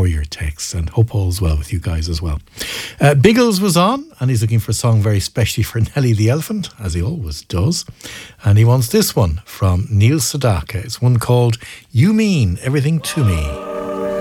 for your texts, and hope all's well with you guys as well. Biggles was on, and he's looking for a song very specially for Nelly the Elephant, as he always does. And he wants this one from Neil Sedaka. It's one called You Mean Everything to Me.